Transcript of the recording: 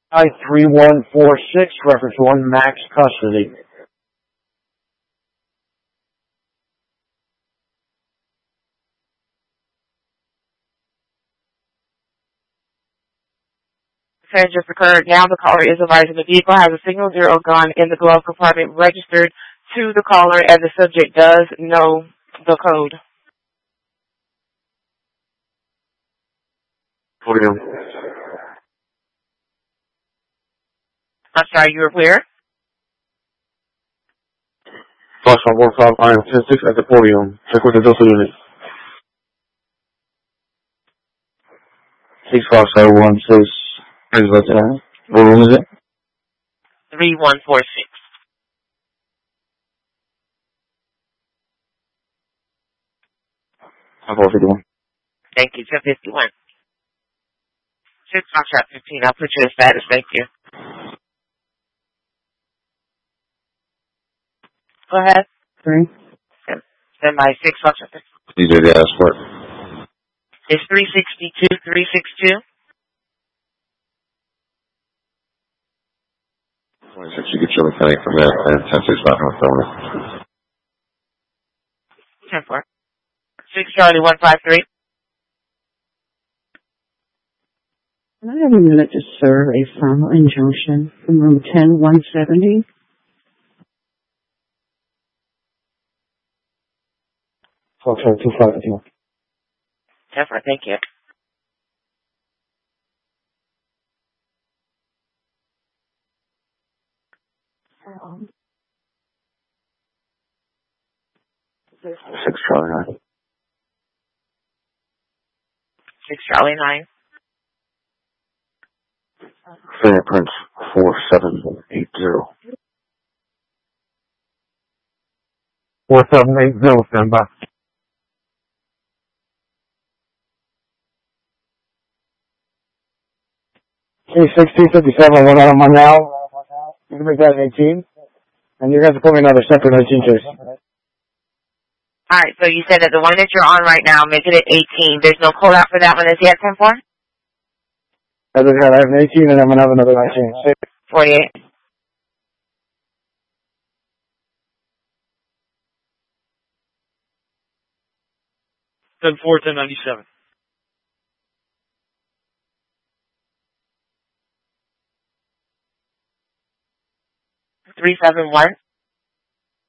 I-3146, reference 1, max custody. Offense just occurred. Now the caller is advising the vehicle has a signal zero gun in the glove compartment registered to the caller, and the subject does know the code. Podium. I'm sorry, you were where? Foxtrot 15, I am 10-6 at the podium. Check with the Delta unit. 6 Foxtrot 16. What room is it? 3146. I'm 451. Thank you. 1051. 6 Foxtrot 15. I'll put you in status. Thank you. Go ahead. 3. Send by 6 Foxtrot 15. DJ the escort. It's 362, 362. 26, you get your mechanic from there, and 10-6 back on the phone. 10-4. 6 Charlie 153. Can I have a minute to serve a final injunction from room 10170? Foxtrot 251. 10-4. Thank you. Six Charlie 9. 6 Charlie 9. Fingerprints 4780. 4780, stand by. K1657, one out of my now. You can make that an 18. And you're going to have to put me another separate 19 chase. Alright, so you said that the one that you're on right now, make it at 18. There's no code out for that one as yet, 10-4? I just got, I have an 18 and I'm going to have another 19. 48. Then 41097. 371.